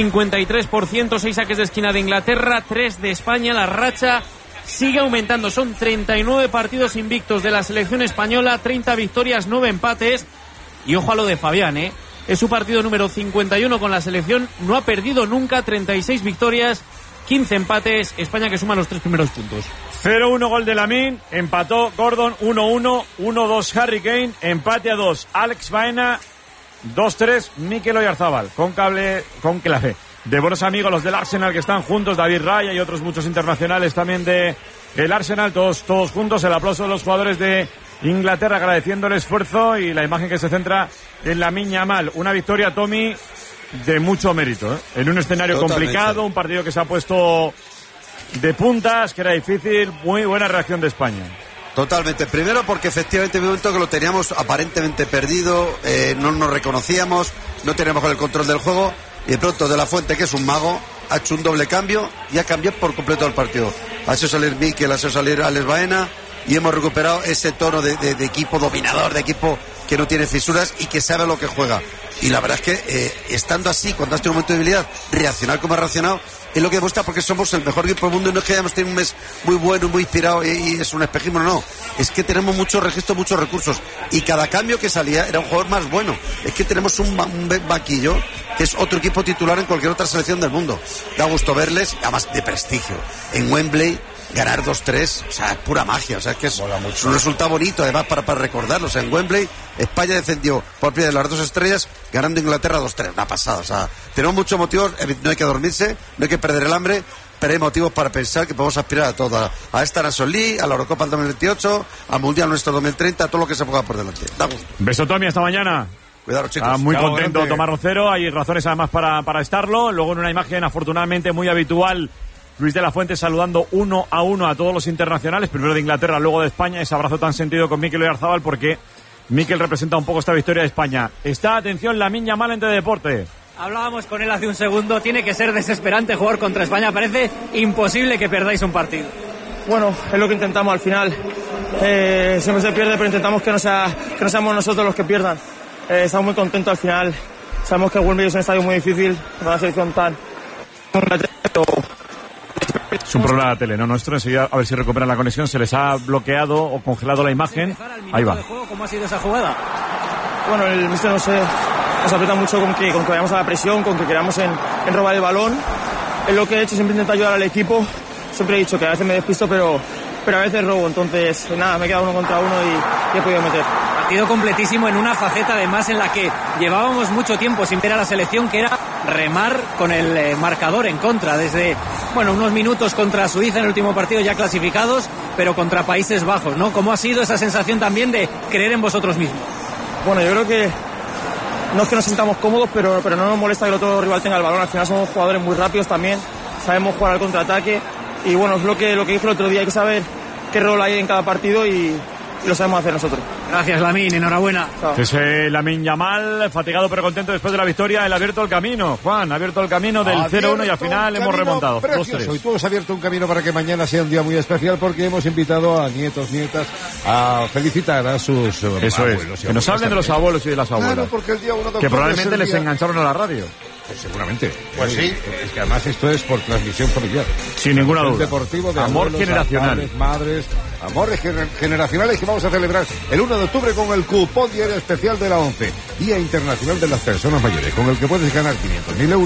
53%, 6 saques de esquina de Inglaterra, 3 de España. La racha sigue aumentando, son 39 partidos invictos de la selección española, 30 victorias, 9 empates. Y ojo a lo de Fabián, es su partido número 51 con la selección, no ha perdido nunca, 36 victorias, 15 empates. España que suma los 3 primeros puntos. 0-1 gol de Lamine, empató Gordon, 1-1, 1-2 Harry Kane, empate a 2 Alex Baena, 2-3 Mikel Oyarzabal, con clave de buenos amigos los del Arsenal que están juntos, David Raya y otros muchos internacionales también de el Arsenal, todos juntos. El aplauso de los jugadores de Inglaterra agradeciendo el esfuerzo y la imagen que se centra en Lamine Yamal. Una victoria, Tommy, de mucho mérito, en un escenario complicado, un partido que se ha puesto de puntas, que era difícil. Muy buena reacción de España. Totalmente. Primero porque efectivamente en un momento que lo teníamos aparentemente perdido, no nos reconocíamos, no teníamos el control del juego, y de pronto De La Fuente, que es un mago, ha hecho un doble cambio y ha cambiado por completo el partido. Ha hecho salir Mikel, ha hecho salir Alex Baena y hemos recuperado ese tono de equipo dominador, de equipo que no tiene fisuras y que sabe lo que juega. Y la verdad es que estando así, cuando has tenido un momento de debilidad, reaccionar como ha reaccionado, es lo que demuestra porque somos el mejor equipo del mundo. Y no es que hayamos tenido un mes muy bueno, muy inspirado y es un espejismo, no. Es que tenemos muchos registros, muchos recursos. Y cada cambio que salía era un jugador más bueno. Es que tenemos un banquillo que es otro equipo titular en cualquier otra selección del mundo. Da gusto verles, además de prestigio. En Wembley, ganar 2-3, o sea, es pura magia. O sea, es que es un resultado bonito, además, para recordarlo. O sea, en Wembley, España descendió por primera de las 2 estrellas, ganando Inglaterra 2-3. Una pasada. O sea, tenemos muchos motivos, no hay que dormirse, no hay que perder el hambre, pero hay motivos para pensar que podemos aspirar a todo. A esta Nations League, a la Eurocopa del 2028, al Mundial nuestro 2030, a todo lo que se ponga por delante. Da gusto. Beso, Tommy, hasta mañana. Cuidado, chicos. Está muy contento Tomás Rocero, hay razones además para estarlo. Luego en una imagen afortunadamente muy habitual, Luis de la Fuente saludando 1-1 a todos los internacionales, primero de Inglaterra, luego de España, ese abrazo tan sentido con Mikel Oyarzabal porque Mikel representa un poco esta victoria de España. Está, atención, Lamine Yamal en Teledeporte. Hablábamos con él hace un segundo, tiene que ser desesperante jugar contra España, parece imposible que perdáis un partido. Bueno, es lo que intentamos al final, siempre se pierde, pero intentamos que no seamos nosotros los que pierdan. Estamos muy contentos al final, sabemos que Wembley es un estadio muy difícil, una selección tan... Es un problema de la tele, ¿no? Nuestro, enseguida a ver si recuperan la conexión, se les ha bloqueado o congelado la imagen. Ahí va. ¿Cómo ha sido esa jugada? Bueno, el míster nos aprieta mucho con que vayamos a la presión, con que queramos en robar el balón. Es lo que he hecho, siempre intento ayudar al equipo. Siempre he dicho que a veces me despisto, pero a veces robo. Entonces, nada, me he quedado 1 contra 1 y he podido meter. Partido completísimo en una faceta además en la que llevábamos mucho tiempo sin ver a la selección, que era remar con el marcador en contra, desde unos minutos contra Suiza en el último partido ya clasificados, pero contra Países Bajos, ¿no? ¿Cómo ha sido esa sensación también de creer en vosotros mismos? Bueno, yo creo que no es que nos sintamos cómodos, pero no nos molesta que el otro rival tenga el balón. Al final somos jugadores muy rápidos también, sabemos jugar al contraataque y bueno, es lo que dije el otro día, hay que saber qué rol hay en cada partido y lo sabemos hacer nosotros. Gracias, Lamine, enhorabuena. Ese Lamine Yamal, fatigado pero contento después de la victoria, él ha abierto el camino, Juan, ha abierto el camino del 0-1 y al final hemos remontado. Precioso. Y tú has abierto un camino para que mañana sea un día muy especial porque hemos invitado a nietos, nietas a felicitar a sus abuelos. Que nos hablen de los abuelos y de las abuelas. Claro, porque el día 1 de octubre que probablemente les engancharon a la radio. Pues seguramente. Pues sí. Es que además esto es por transmisión familiar. Sin ninguna duda. Deportivo de amor abuelos, generacional. Padres, madres, amores generacionales que vamos a celebrar el 1 de octubre con el cupón diario especial de la 11. Día Internacional de las Personas Mayores, con el que puedes ganar 500.000 euros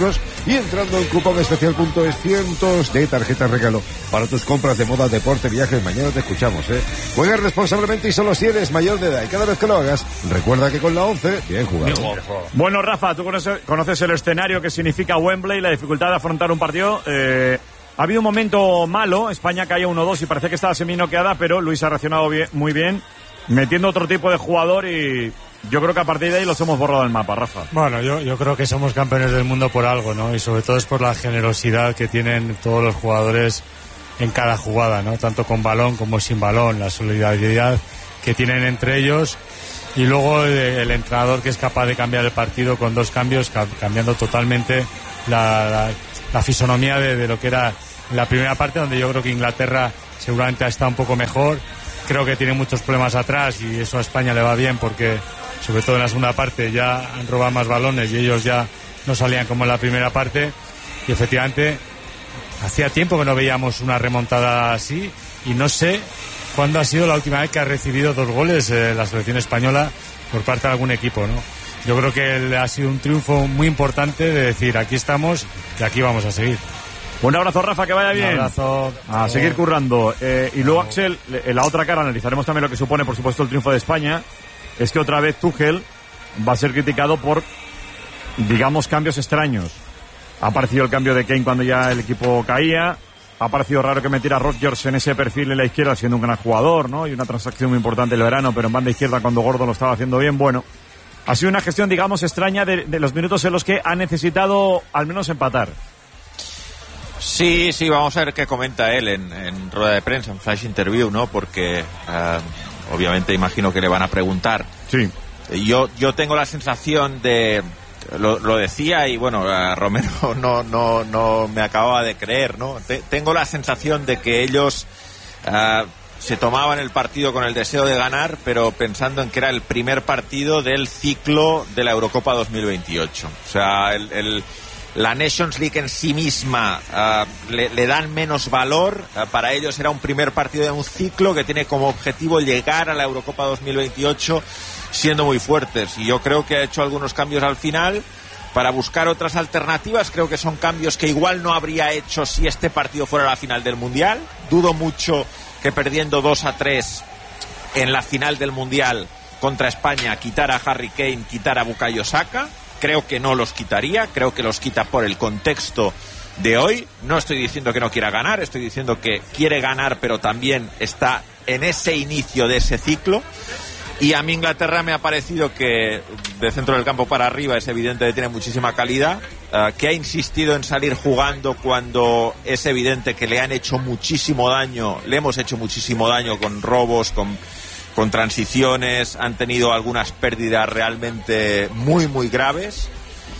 y entrando en cuponespecial.es cientos de tarjetas regalo para tus compras de moda, deporte, viajes. Mañana te escuchamos, Juega responsablemente y solo si eres mayor de edad, y cada vez que lo hagas, recuerda que con la 11, bien jugado. Bueno, Rafa, tú conoces el escenario que significa Wembley, la dificultad de afrontar un partido. Ha habido un momento malo, España caía 1-2 y parecía que estaba semi-noqueada, pero Luis ha reaccionado muy bien, metiendo otro tipo de jugador, y yo creo que a partir de ahí los hemos borrado del mapa, Rafa. Bueno, yo creo que somos campeones del mundo por algo, ¿no? Y sobre todo es por la generosidad que tienen todos los jugadores en cada jugada, ¿no? Tanto con balón como sin balón, la solidaridad que tienen entre ellos, y luego el entrenador que es capaz de cambiar el partido con 2 cambios, cambiando totalmente la fisonomía de lo que era la primera parte, donde yo creo que Inglaterra seguramente ha estado un poco mejor. Creo que tiene muchos problemas atrás y eso a España le va bien, porque sobre todo en la segunda parte ya han robado más balones y ellos ya no salían como en la primera parte, y efectivamente hacía tiempo que no veíamos una remontada así, y no sé cuándo ha sido la última vez que ha recibido 2 goles la selección española por parte de algún equipo, ¿no? Yo creo que ha sido un triunfo muy importante de decir, aquí estamos y aquí vamos a seguir. Un abrazo, Rafa, que vaya bien. Un abrazo. A seguir currando. Y luego, Axel, en la otra cara analizaremos también lo que supone, por supuesto, el triunfo de España. Es que otra vez Tuchel va a ser criticado por, digamos, cambios extraños. Ha aparecido el cambio de Kane cuando ya el equipo caía. Ha parecido raro que metiera a Rodgers en ese perfil en la izquierda, siendo un gran jugador, ¿no? Y una transacción muy importante el verano, pero en banda izquierda cuando Gordon lo estaba haciendo bien. Bueno, ha sido una gestión, digamos, extraña de los minutos en los que ha necesitado al menos empatar. Sí, vamos a ver qué comenta él en rueda de prensa, en flash interview, ¿no? Porque obviamente imagino que le van a preguntar. Sí. Yo tengo la sensación de... Lo decía y bueno, Romero no me acababa de creer, ¿no? Tengo la sensación de que ellos se tomaban el partido con el deseo de ganar, pero pensando en que era el primer partido del ciclo de la Eurocopa 2028. O sea, la Nations League en sí misma le dan menos valor. Para ellos era un primer partido de un ciclo que tiene como objetivo llegar a la Eurocopa 2028 siendo muy fuertes, y yo creo que ha hecho algunos cambios al final para buscar otras alternativas. Creo que son cambios que igual no habría hecho si este partido fuera la final del Mundial. Dudo mucho que perdiendo 2-3 en la final del Mundial contra España quitara a Harry Kane, quitara a Bukayo Saka. Creo que no los quitaría, creo que los quita por el contexto de hoy. No estoy diciendo que no quiera ganar, estoy diciendo que quiere ganar, pero también está en ese inicio de ese ciclo. Y a mí Inglaterra me ha parecido que de centro del campo para arriba es evidente que tiene muchísima calidad, que ha insistido en salir jugando cuando es evidente que le han hecho muchísimo daño, le hemos hecho muchísimo daño con robos, con transiciones, han tenido algunas pérdidas realmente muy, muy graves.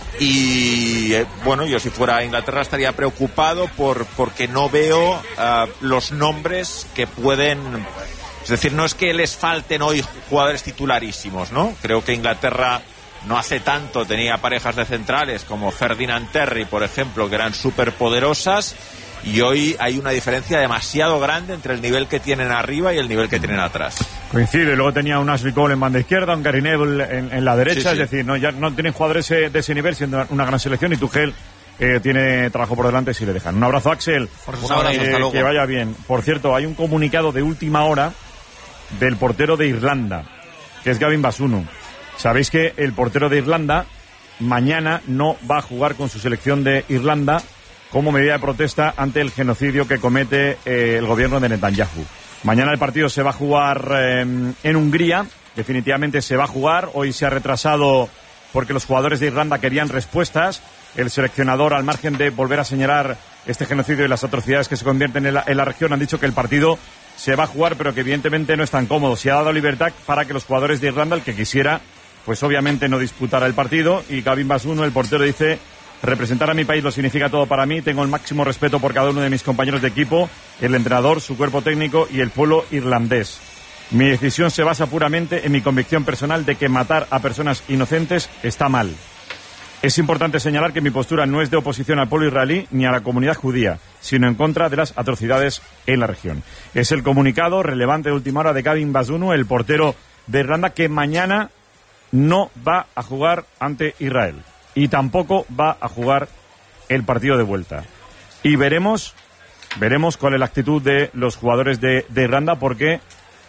Y bueno, yo si fuera Inglaterra estaría preocupado porque no veo los nombres que pueden... Es decir, no es que les falten hoy jugadores titularísimos, ¿no? Creo que Inglaterra no hace tanto tenía parejas de centrales como Ferdinand Terry, por ejemplo, que eran súper poderosas, y hoy hay una diferencia demasiado grande entre el nivel que tienen arriba y el nivel que tienen atrás. Coincide, luego tenía un Ashley Cole en banda izquierda, un Gary Neville en la derecha, sí. Es decir, ya no tienen jugadores de ese nivel, siendo una gran selección, y Tuchel tiene trabajo por delante si le dejan. Un abrazo, Axel. Un abrazo, hasta luego. Que vaya bien. Por cierto, hay un comunicado de última hora del portero de Irlanda, que es Gavin Bazunu. Sabéis que el portero de Irlanda mañana no va a jugar con su selección de Irlanda como medida de protesta ante el genocidio que comete el gobierno de Netanyahu. Mañana el partido se va a jugar en Hungría, definitivamente se va a jugar. Hoy se ha retrasado porque los jugadores de Irlanda querían respuestas. El seleccionador, al margen de volver a señalar este genocidio y las atrocidades que se convierten en la región, han dicho que el partido se va a jugar, pero que evidentemente no es tan cómodo. Se ha dado libertad para que los jugadores de Irlanda, el que quisiera, pues obviamente no disputara el partido. Y Gavin Bazunu, el portero, dice: representar a mi país lo significa todo para mí. Tengo el máximo respeto por cada uno de mis compañeros de equipo, el entrenador, su cuerpo técnico y el pueblo irlandés. Mi decisión se basa puramente en mi convicción personal de que matar a personas inocentes está mal. Es importante señalar que mi postura no es de oposición al pueblo israelí ni a la comunidad judía, sino en contra de las atrocidades en la región. Es el comunicado relevante de última hora de Gavin Bazunu, el portero de Irlanda, que mañana no va a jugar ante Israel y tampoco va a jugar el partido de vuelta. Y veremos cuál es la actitud de los jugadores de Irlanda, porque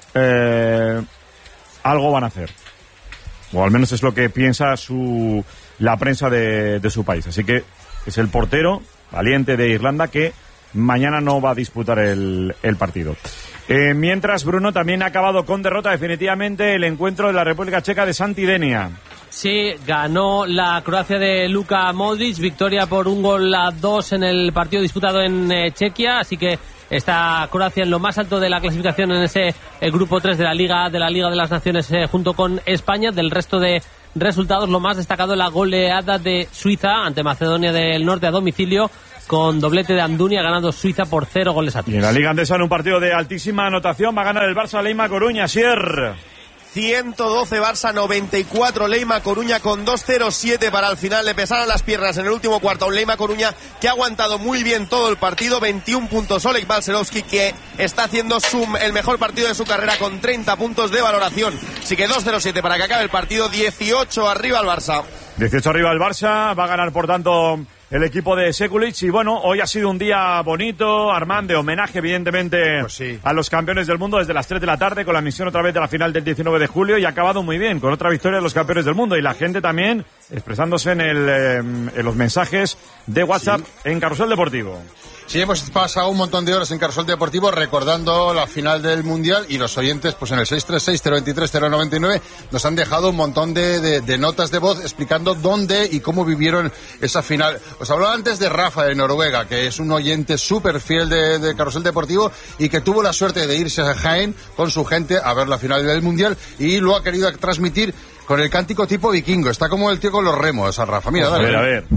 algo van a hacer. O al menos es lo que piensa la prensa de su país. Así que es el portero valiente de Irlanda que mañana no va a disputar el partido. Mientras, Bruno, también ha acabado con derrota definitivamente el encuentro de la República Checa de Santidenia. Sí, ganó la Croacia de Luka Modric, victoria por 1-2 en el partido disputado en Chequia, así que está Croacia en lo más alto de la clasificación en ese grupo 3 de la Liga de las Naciones junto con España. Del resto de resultados, lo más destacado, la goleada de Suiza ante Macedonia del Norte a domicilio, con doblete de Amdunia, ganando Suiza por 0-3. Y en la Liga Andesa, en un partido de altísima anotación, va a ganar el Barça Leima Coruña. Sier. 112 Barça, 94 Leima Coruña, con 2-0-7 para el final. Le pesaron las piernas en el último cuarto a un Leima Coruña que ha aguantado muy bien todo el partido. 21 puntos Oleg Balcerowski, que está haciendo el mejor partido de su carrera con 30 puntos de valoración. Así que 2-0-7 para que acabe el partido. 18 arriba el Barça. 18 arriba el Barça, va a ganar por tanto el equipo de Sekulic. Y bueno, hoy ha sido un día bonito, Armand, de homenaje evidentemente a los campeones del mundo desde las 3 de la tarde, con la emisión otra vez de la final del 19 de julio, y ha acabado muy bien, con otra victoria de los campeones del mundo, y la gente también expresándose en los mensajes de WhatsApp en Carrusel Deportivo. Sí, hemos pasado un montón de horas en Carrusel Deportivo recordando la final del Mundial, y los oyentes, pues en el 636-023-099 nos han dejado un montón de notas de voz explicando dónde y cómo vivieron esa final. Os hablaba antes de Rafa de Noruega, que es un oyente súper fiel de Carrusel Deportivo y que tuvo la suerte de irse a Jaén con su gente a ver la final del Mundial, y lo ha querido transmitir con el cántico tipo vikingo. Está como el tío con los remos, a Rafa. Mira, dale. A ver.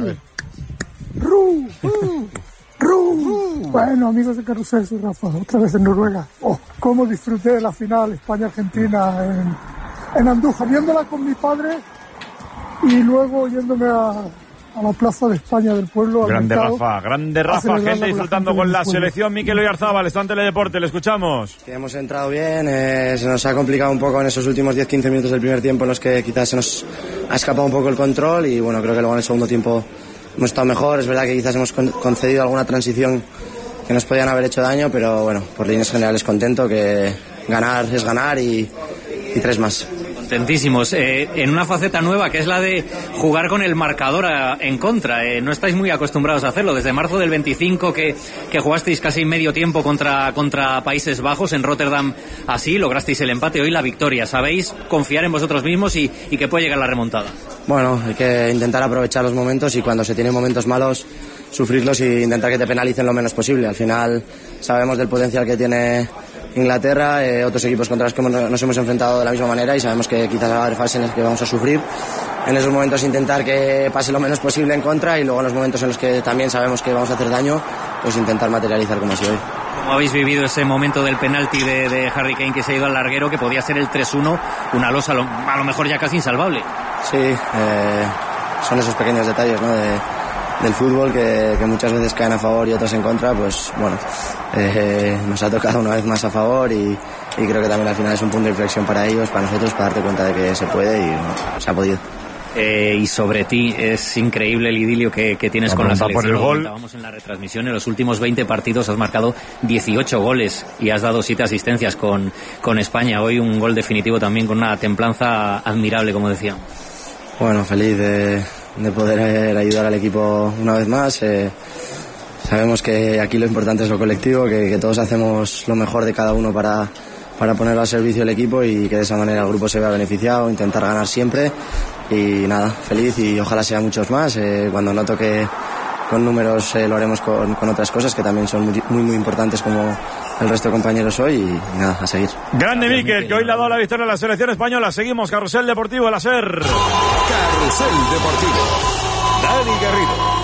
Bueno, amigos de Carrusel, soy Rafa, otra vez en Noruega. Cómo disfruté de la final España-Argentina en Andújar, viéndola con mi padre y luego yéndome a la plaza de España del pueblo. Grande Rafa, gente disfrutando con la selección. Mikel Oyarzabal, está en Teledeporte, le escuchamos. Sí, hemos entrado bien, se nos ha complicado un poco en esos últimos 10-15 minutos del primer tiempo, en los que quizás se nos ha escapado un poco el control, y bueno, creo que luego en el segundo tiempo hemos estado mejor. Es verdad que quizás hemos concedido alguna transición que nos podían haber hecho daño, pero bueno, por líneas generales contento, que ganar es ganar y 3 más. Contentísimos. En una faceta nueva, que es la de jugar con el marcador en contra. No estáis muy acostumbrados a hacerlo. Desde marzo del 25 que jugasteis casi medio tiempo contra Países Bajos en Rotterdam, así lograsteis el empate, hoy la victoria. ¿Sabéis confiar en vosotros mismos y que puede llegar la remontada? Bueno, hay que intentar aprovechar los momentos, y cuando se tienen momentos malos, sufrirlos e intentar que te penalicen lo menos posible. Al final sabemos del potencial que tiene Inglaterra, otros equipos contra los que nos hemos enfrentado de la misma manera, y sabemos que quizás va a haber fases en las que vamos a sufrir. En esos momentos intentar que pase lo menos posible en contra, y luego en los momentos en los que también sabemos que vamos a hacer daño, pues intentar materializar como así hoy. ¿Cómo habéis vivido ese momento del penalti de Harry Kane, que se ha ido al larguero, que podía ser el 3-1, una losa a lo mejor ya casi insalvable? Sí, son esos pequeños detalles, ¿no?, del fútbol que muchas veces caen a favor y otros en contra. Pues bueno, nos ha tocado una vez más a favor, y creo que también al final es un punto de inflexión para ellos, para nosotros, para darte cuenta de que se puede, y bueno, se ha podido. Y sobre ti, es increíble el idilio que tienes con la selección. Por el gol. Estábamos en la retransmisión, en los últimos 20 partidos has marcado 18 goles y has dado 7 asistencias con España. Hoy un gol definitivo también, con una templanza admirable, como decía. Bueno, feliz de poder ayudar al equipo una vez más. Sabemos que aquí lo importante es lo colectivo, que todos hacemos lo mejor de cada uno para ponerlo al servicio del equipo, y que de esa manera el grupo se vea beneficiado, intentar ganar siempre. Y nada, feliz, y ojalá sea muchos más. Cuando noto que con números lo haremos con otras cosas que también son muy importantes, como el resto de compañeros hoy, y nada, a seguir. Grande Mikel, que hoy le ha dado la victoria a la selección española. Seguimos, Carrusel Deportivo, el SER. Carrusel Deportivo, Dani Garrido.